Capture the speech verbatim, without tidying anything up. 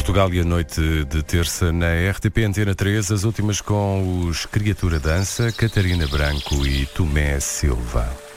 Portugal e a noite de terça na R T P Antena três, as últimas com os Criatura Dança, Catarina Branco e Tomé Silva.